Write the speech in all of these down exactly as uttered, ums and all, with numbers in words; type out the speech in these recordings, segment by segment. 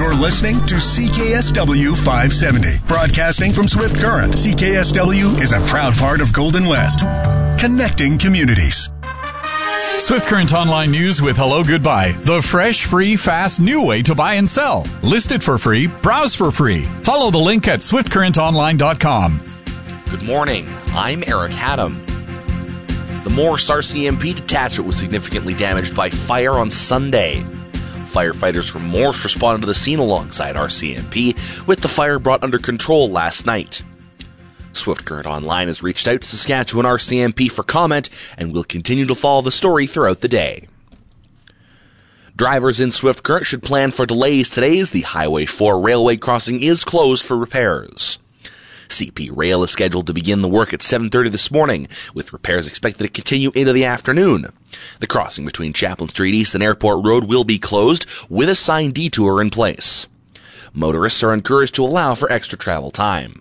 You're listening to C K S W five seventy, broadcasting from Swift Current. C K S W is a proud part of Golden West, connecting communities. Swift Current Online News with Hello Goodbye, the fresh, free, fast, new way to buy and sell. Listed for free, browse for free. Follow the link at swift current online dot com. Good morning, I'm Eric Haddam. The Morse R C M P detachment was significantly damaged by fire on Sunday. Firefighters from Morse responded to the scene alongside R C M P, with the fire brought under control last night. Swift Current Online has reached out to Saskatchewan R C M P for comment and will continue to follow the story throughout the day. Drivers in Swift Current should plan for delays today as the Highway four railway crossing is closed for repairs. C P Rail is scheduled to begin the work at seven thirty this morning, with repairs expected to continue into the afternoon. The crossing between Chaplin Street East and Airport Road will be closed, with a signed detour in place. Motorists are encouraged to allow for extra travel time.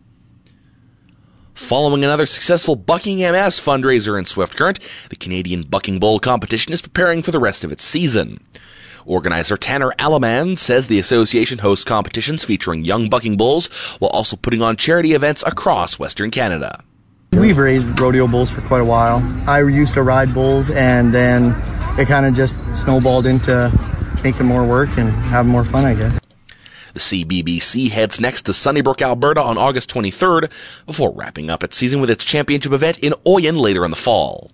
Following another successful Bucking M S fundraiser in Swift Current, the Canadian Bucking Bowl competition is preparing for the rest of its season. Organizer Tanner Alaman says the association hosts competitions featuring young bucking bulls while also putting on charity events across Western Canada. We've raised rodeo bulls for quite a while. I used to ride bulls, and then it kind of just snowballed into making more work and having more fun, I guess. The C B B C heads next to Sunnybrook, Alberta on August twenty-third, before wrapping up its season with its championship event in Oyen later in the fall.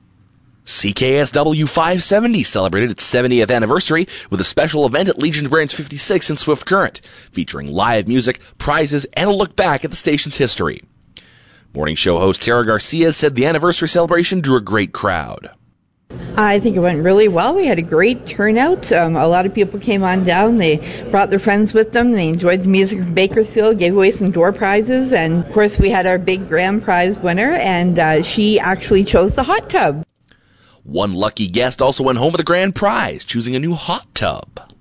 C K S W five seventy celebrated its seventieth anniversary with a special event at Legion Branch fifty-six in Swift Current, featuring live music, prizes, and a look back at the station's history. Morning show host Tara Garcia said the anniversary celebration drew a great crowd. I think it went really well. We had a great turnout. Um, a lot of people came on down. They brought their friends with them. They enjoyed the music from Bakersfield, gave away some door prizes, and of course we had our big grand prize winner, and uh, she actually chose the hot tub. One lucky guest also went home with a grand prize, choosing a new hot tub.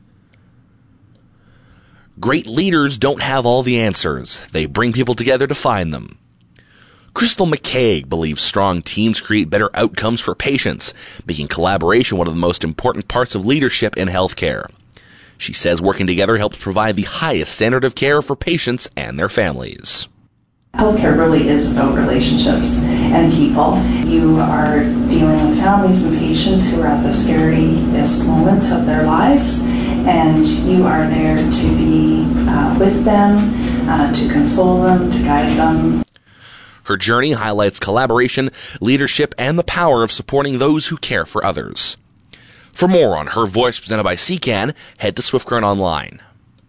Great leaders don't have all the answers. They bring people together to find them. Crystal McCaig believes strong teams create better outcomes for patients, making collaboration one of the most important parts of leadership in healthcare. She says working together helps provide the highest standard of care for patients and their families. Healthcare really is about relationships and people. You are dealing with families and patients who are at the scariest moments of their lives, and you are there to be uh, with them, uh, to console them, to guide them. Her journey highlights collaboration, leadership, and the power of supporting those who care for others. For more on Her Voice presented by C C A N, head to Swift Current Online.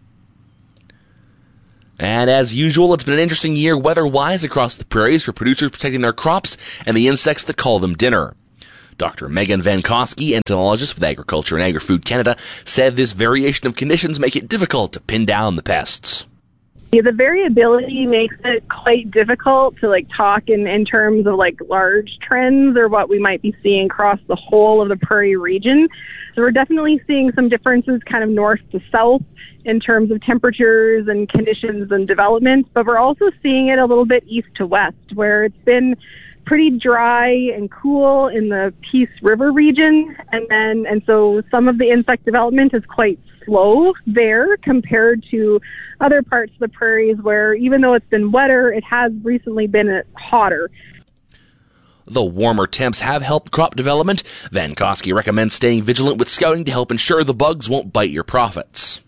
And as usual, it's been an interesting year weather-wise across the prairies for producers protecting their crops and the insects that call them dinner. Doctor Megan Vankowski, entomologist with Agriculture and Agri-Food Canada, said this variation of conditions make it difficult to pin down the pests. Yeah, the variability makes it quite difficult to like talk in, in terms of like large trends or what we might be seeing across the whole of the prairie region. So we're definitely seeing some differences kind of north to south in terms of temperatures and conditions and development, but we're also seeing it a little bit east to west, where it's been pretty dry and cool in the Peace River region, and then and so some of the insect development is quite slow there compared to other parts of the prairies where even though it's been wetter, it has recently been hotter. Though warmer temps have helped crop development, Vankowski recommends staying vigilant with scouting to help ensure the bugs won't bite your profits.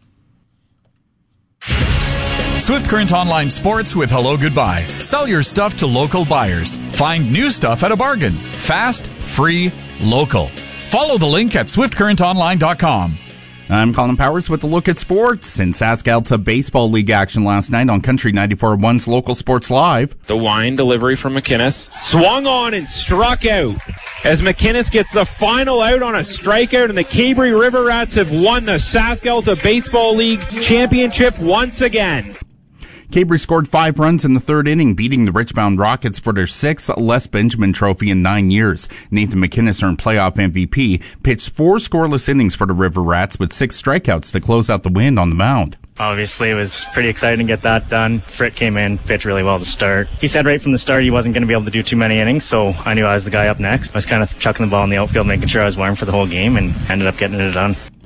Swift Current Online Sports with Hello Goodbye. Sell your stuff to local buyers. Find new stuff at a bargain. Fast, free, local. Follow the link at swift current online dot com. I'm Colin Powers with a look at sports. In SaskAlta Baseball League action last night on Country ninety-four point one's Local Sports Live. The wine delivery from McInnes. Swung on and struck out as McInnes gets the final out on a strikeout, and the Cabri River Rats have won the SaskAlta Baseball League championship once again. Cabri scored five runs in the third inning, beating the Richmond Rockets for their sixth Les Benjamin Trophy in nine years. Nathan McInnes earned playoff M V P, pitched four scoreless innings for the River Rats with six strikeouts to close out the win on the mound. Obviously, it was pretty exciting to get that done. Fritt came in, pitched really well to start. He said right from the start he wasn't going to be able to do too many innings, so I knew I was the guy up next. I was kind of chucking the ball in the outfield, making sure I was warm for the whole game, and ended up getting it done.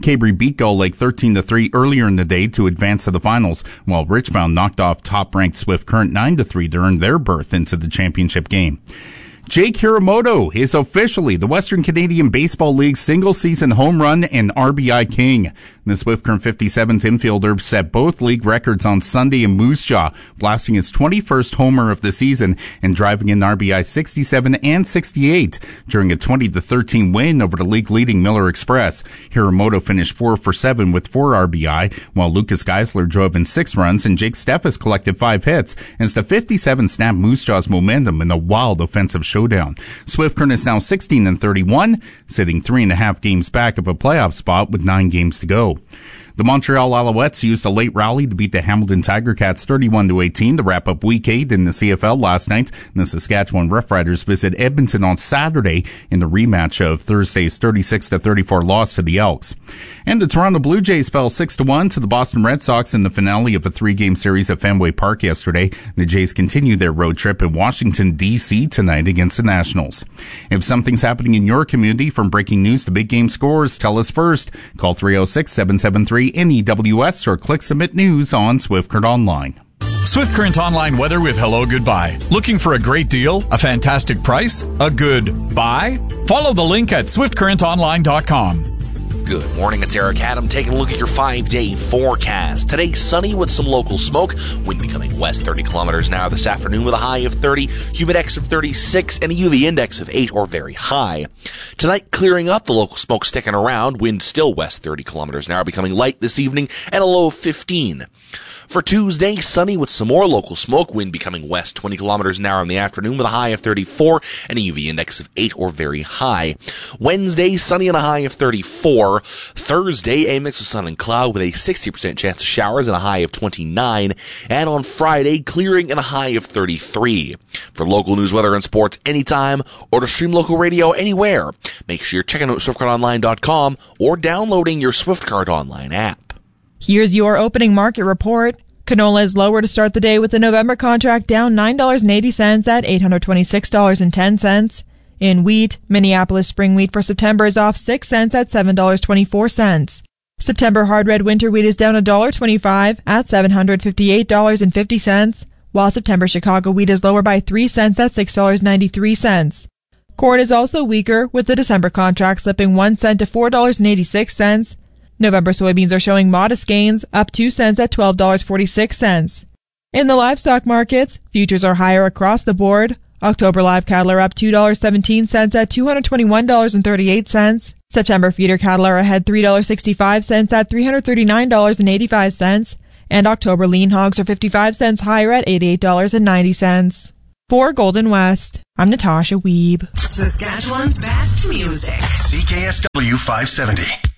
Cabri beat Gull Lake thirteen to three earlier in the day to advance to the finals, while Richmond knocked off top-ranked Swift Current nine to three to earn their berth into the championship game. Jake Hiramoto is officially the Western Canadian Baseball League's single-season home run and R B I king. The Swift Current fifty-seven's infielder set both league records on Sunday in Moose Jaw, blasting his twenty-first homer of the season and driving in R B I sixty-seven and sixty-eight during a twenty to thirteen win over the league-leading Miller Express. Hiramoto finished four for seven with four R B I, while Lucas Geisler drove in six runs and Jake Steffes collected five hits, as the fifty-seven snapped Moose Jaw's momentum in a wild offensive showdown. Swift Current is now sixteen and thirty-one, sitting three and a half games back of a playoff spot with nine games to go. The Montreal Alouettes used a late rally to beat the Hamilton Tiger Cats thirty-one to eighteen to wrap up Week eight in the C F L last night. And the Saskatchewan Roughriders visit Edmonton on Saturday in the rematch of Thursday's thirty-six to thirty-four loss to the Elks. And the Toronto Blue Jays fell six to one to the Boston Red Sox in the finale of a three-game series at Fenway Park yesterday. The Jays continue their road trip in Washington, D C tonight against the Nationals. If something's happening in your community, from breaking news to big game scores, tell us first. Call three oh six, seven seven three, N E W S or click Submit News on Swift Current Online. Swift Current Online weather with Hello Goodbye. Looking for a great deal, a fantastic price, a good buy? Follow the link at swift current online dot com. Good morning, it's Eric Adam taking a look at your five-day forecast. Today, sunny with some local smoke. Wind becoming west thirty kilometers an hour this afternoon with a high of thirty, humidex of thirty-six, and a U V index of eight or very high. Tonight, clearing up, the local smoke sticking around. Wind still west thirty kilometers an hour, becoming light this evening, and a low of fifteen. For Tuesday, sunny with some more local smoke. Wind becoming west twenty kilometers an hour in the afternoon with a high of thirty-four and a U V index of eight or very high. Wednesday, sunny and a high of thirty-four. Thursday, a mix of sun and cloud with a sixty percent chance of showers and a high of twenty-nine. And on Friday, clearing and a high of thirty-three. For local news, weather, and sports anytime, or to stream local radio anywhere, make sure you're checking out swift current online dot com or downloading your Swift Current Online app. Here's your opening market report. Canola is lower to start the day with the November contract down nine dollars and eighty cents at eight hundred twenty-six dollars and ten cents. In wheat, Minneapolis spring wheat for September is off six cents at seven dollars and twenty-four cents. September hard red winter wheat is down one dollar and twenty-five cents at seven hundred fifty-eight dollars and fifty cents, while September Chicago wheat is lower by three cents at six dollars and ninety-three cents. Corn is also weaker, with the December contract slipping one cent to four dollars and eighty-six cents. November soybeans are showing modest gains, up two cents at twelve dollars and forty-six cents. In the livestock markets, futures are higher across the board. October live cattle are up two dollars and seventeen cents at two hundred twenty-one dollars and thirty-eight cents. September feeder cattle are ahead three dollars and sixty-five cents at three hundred thirty-nine dollars and eighty-five cents. And October lean hogs are fifty-five cents higher at eighty-eight dollars and ninety cents. For Golden West, I'm Natasha Weeb. Saskatchewan's best music. C K S W five seventy.